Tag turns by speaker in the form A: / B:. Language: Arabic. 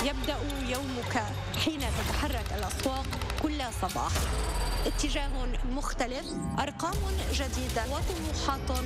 A: يبدأ يومك حين تتحرك الأسواق كل صباح. اتجاه مختلف، أرقام جديدة وطموحات